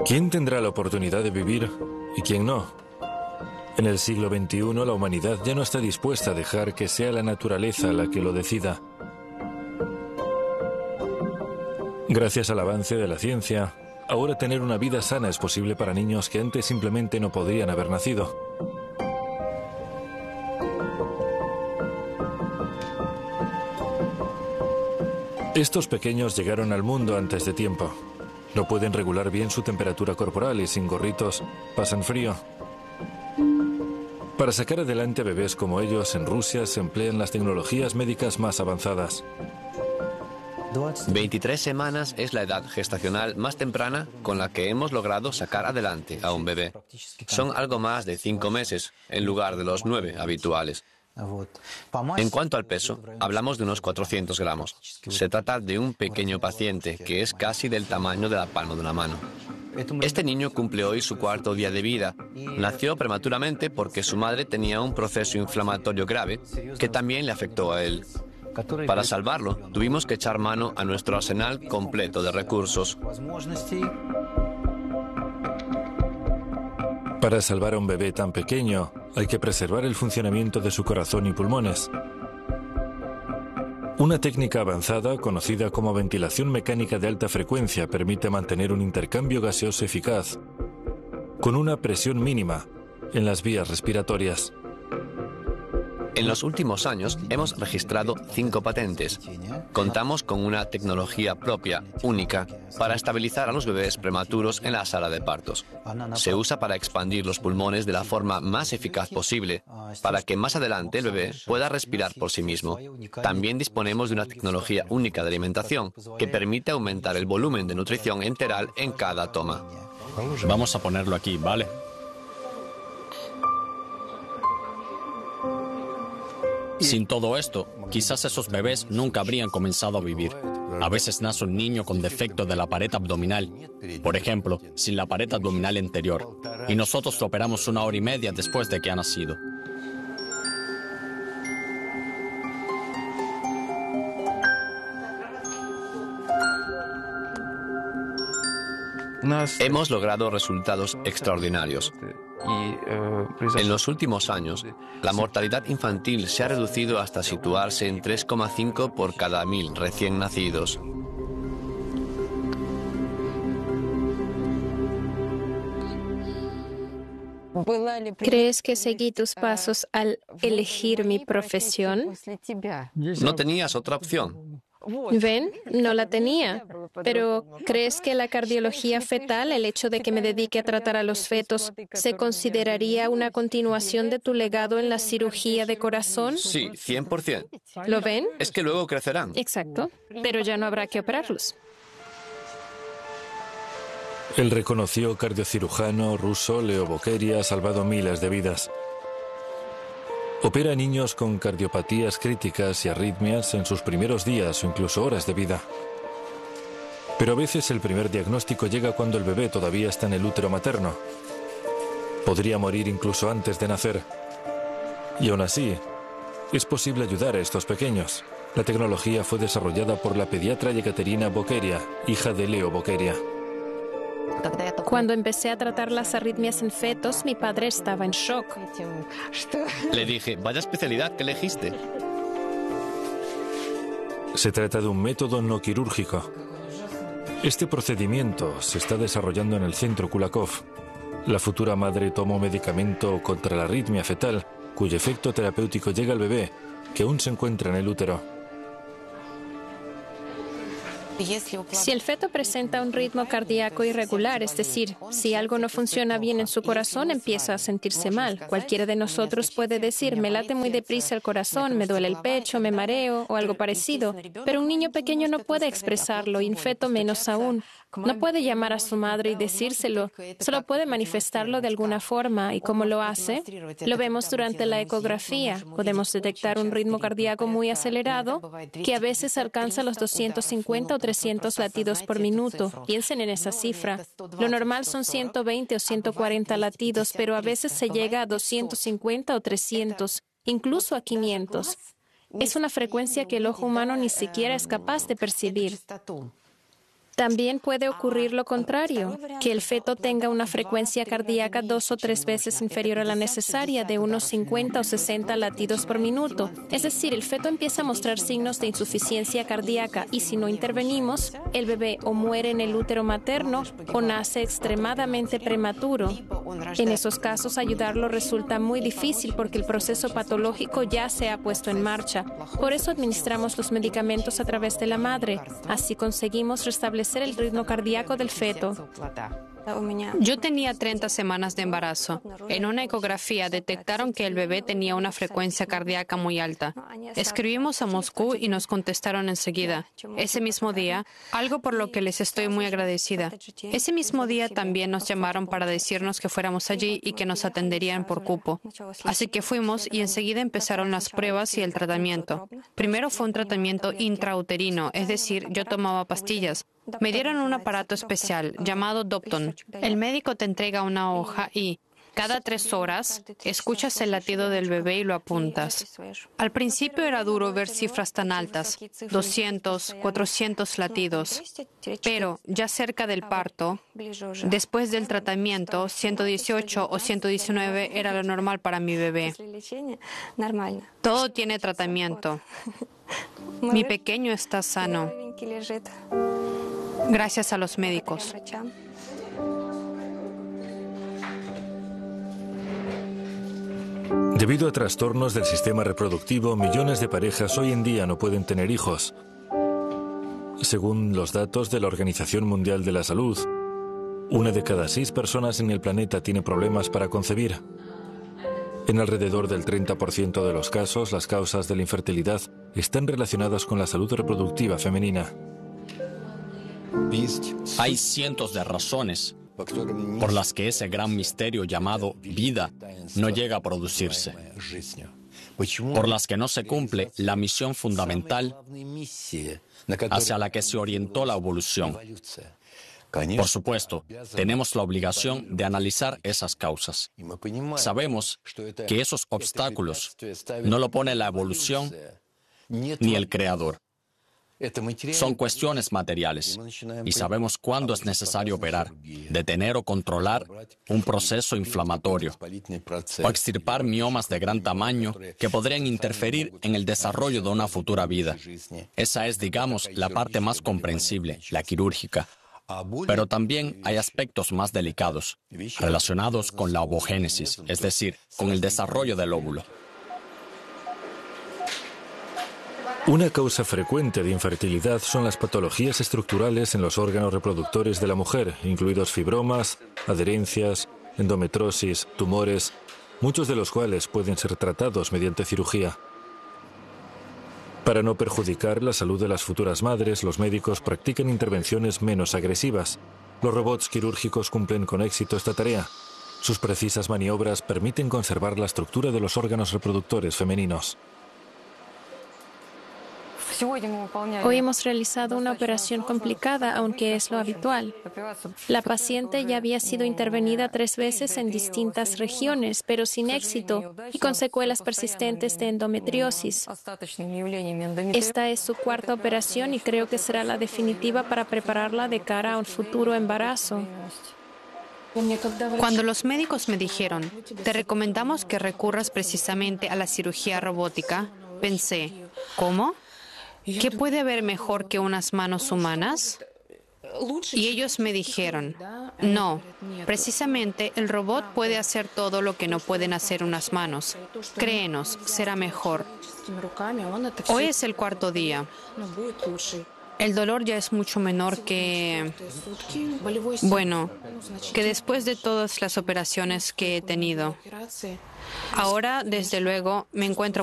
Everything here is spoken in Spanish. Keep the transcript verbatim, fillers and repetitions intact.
¿Quién tendrá la oportunidad de vivir y quién no? En el siglo veintiuno la humanidad ya no está dispuesta a dejar que sea la naturaleza la que lo decida. Gracias al avance de la ciencia, ahora tener una vida sana es posible para niños que antes simplemente no podrían haber nacido. Estos pequeños llegaron al mundo antes de tiempo. No pueden regular bien su temperatura corporal y sin gorritos pasan frío. Para sacar adelante bebés como ellos, en Rusia se emplean las tecnologías médicas más avanzadas. veintitrés semanas es la edad gestacional más temprana con la que hemos logrado sacar adelante a un bebé. Son algo más de cinco meses, en lugar de los nueve habituales. En cuanto al peso, hablamos de unos cuatrocientos gramos. Se trata de un pequeño paciente que es casi del tamaño de la palma de una mano. Este niño cumple hoy su cuarto día de vida. Nació prematuramente porque su madre tenía un proceso inflamatorio grave que también le afectó a él. Para salvarlo, tuvimos que echar mano a nuestro arsenal completo de recursos. Para salvar a un bebé tan pequeño, hay que preservar el funcionamiento de su corazón y pulmones. Una técnica avanzada, conocida como ventilación mecánica de alta frecuencia, permite mantener un intercambio gaseoso eficaz, con una presión mínima en las vías respiratorias. En los últimos años hemos registrado cinco patentes. Contamos con una tecnología propia, única, para estabilizar a los bebés prematuros en la sala de partos. Se usa para expandir los pulmones de la forma más eficaz posible, para que más adelante el bebé pueda respirar por sí mismo. También disponemos de una tecnología única de alimentación, que permite aumentar el volumen de nutrición enteral en cada toma. Vamos a ponerlo aquí, ¿vale? Sin todo esto, quizás esos bebés nunca habrían comenzado a vivir. A veces nace un niño con defecto de la pared abdominal, por ejemplo, sin la pared abdominal anterior, y nosotros lo operamos una hora y media después de que ha nacido. Hemos logrado resultados extraordinarios. En los últimos años, la mortalidad infantil se ha reducido hasta situarse en tres coma cinco por cada mil recién nacidos. ¿Crees que seguí tus pasos al elegir mi profesión? No tenías otra opción. ¿Ven? No la tenía. Pero, ¿crees que la cardiología fetal, el hecho de que me dedique a tratar a los fetos, se consideraría una continuación de tu legado en la cirugía de corazón? Sí, cien por ciento. ¿Lo ven? Es que luego crecerán. Exacto. Pero ya no habrá que operarlos. El reconocido cardiocirujano ruso Leo Bokeria ha salvado miles de vidas. Opera a niños con cardiopatías críticas y arritmias en sus primeros días o incluso horas de vida. Pero a veces el primer diagnóstico llega cuando el bebé todavía está en el útero materno. Podría morir incluso antes de nacer. Y aún así, es posible ayudar a estos pequeños. La tecnología fue desarrollada por la pediatra Yekaterina Bokeria, hija de Leo Bokeria. Cuando empecé a tratar las arritmias en fetos, mi padre estaba en shock. Le dije, vaya especialidad que elegiste. Se trata de un método no quirúrgico. Este procedimiento se está desarrollando en el centro Kulakov. La futura madre toma un medicamento contra la arritmia fetal, cuyo efecto terapéutico llega al bebé, que aún se encuentra en el útero. Si el feto presenta un ritmo cardíaco irregular, es decir, si algo no funciona bien en su corazón, empieza a sentirse mal. Cualquiera de nosotros puede decir, me late muy deprisa el corazón, me duele el pecho, me mareo o algo parecido. Pero un niño pequeño no puede expresarlo y un feto menos aún. No puede llamar a su madre y decírselo, solo puede manifestarlo de alguna forma. ¿Y cómo lo hace? Lo vemos durante la ecografía. Podemos detectar un ritmo cardíaco muy acelerado que a veces alcanza los doscientos cincuenta o trescientos latidos por minuto. Piensen en esa cifra. Lo normal son ciento veinte o ciento cuarenta latidos, pero a veces se llega a doscientos cincuenta o trescientos, incluso a quinientos. Es una frecuencia que el ojo humano ni siquiera es capaz de percibir. También puede ocurrir lo contrario, que el feto tenga una frecuencia cardíaca dos o tres veces inferior a la necesaria, de unos cincuenta o sesenta latidos por minuto. Es decir, el feto empieza a mostrar signos de insuficiencia cardíaca y si no intervenimos, el bebé o muere en el útero materno o nace extremadamente prematuro. En esos casos, ayudarlo resulta muy difícil porque el proceso patológico ya se ha puesto en marcha. Por eso administramos los medicamentos a través de la madre. Así conseguimos restablecer el ritmo cardíaco del feto. Yo tenía treinta semanas de embarazo. En una ecografía detectaron que el bebé tenía una frecuencia cardíaca muy alta. Escribimos a Moscú y nos contestaron enseguida. Ese mismo día, algo por lo que les estoy muy agradecida. Ese mismo día también nos llamaron para decirnos que fuéramos allí y que nos atenderían por cupo. Así que fuimos y enseguida empezaron las pruebas y el tratamiento. Primero fue un tratamiento intrauterino, es decir, yo tomaba pastillas. Me dieron un aparato especial llamado Dopton. El médico te entrega una hoja y, cada tres horas, escuchas el latido del bebé y lo apuntas. Al principio era duro ver cifras tan altas, doscientos, cuatrocientos latidos, pero ya cerca del parto, después del tratamiento, ciento dieciocho o ciento diecinueve era lo normal para mi bebé. Todo tiene tratamiento. Mi pequeño está sano. Gracias a los médicos. Debido a trastornos del sistema reproductivo, millones de parejas hoy en día no pueden tener hijos. Según los datos de la Organización Mundial de la Salud, una de cada seis personas en el planeta tiene problemas para concebir. En alrededor del treinta por ciento de los casos, las causas de la infertilidad están relacionadas con la salud reproductiva femenina. Hay cientos de razones por las que ese gran misterio llamado vida no llega a producirse, por las que no se cumple la misión fundamental hacia la que se orientó la evolución. Por supuesto, tenemos la obligación de analizar esas causas. Sabemos que esos obstáculos no lo pone la evolución ni el Creador. Son cuestiones materiales y sabemos cuándo es necesario operar, detener o controlar un proceso inflamatorio o extirpar miomas de gran tamaño que podrían interferir en el desarrollo de una futura vida. Esa es, digamos, la parte más comprensible, la quirúrgica. Pero también hay aspectos más delicados, relacionados con la ovogénesis, es decir, con el desarrollo del óvulo. Una causa frecuente de infertilidad son las patologías estructurales en los órganos reproductores de la mujer, incluidos fibromas, adherencias, endometriosis, tumores, muchos de los cuales pueden ser tratados mediante cirugía. Para no perjudicar la salud de las futuras madres, los médicos practican intervenciones menos agresivas. Los robots quirúrgicos cumplen con éxito esta tarea. Sus precisas maniobras permiten conservar la estructura de los órganos reproductores femeninos. Hoy hemos realizado una operación complicada, aunque es lo habitual. La paciente ya había sido intervenida tres veces en distintas regiones, pero sin éxito y con secuelas persistentes de endometriosis. Esta es su cuarta operación y creo que será la definitiva para prepararla de cara a un futuro embarazo. Cuando los médicos me dijeron, te recomendamos que recurras precisamente a la cirugía robótica, pensé, ¿cómo? ¿Qué puede haber mejor que unas manos humanas? Y ellos me dijeron, no, precisamente el robot puede hacer todo lo que no pueden hacer unas manos. Créenos, será mejor. Hoy es el cuarto día. El dolor ya es mucho menor que, bueno, que después de todas las operaciones que he tenido. Ahora, desde luego, me encuentro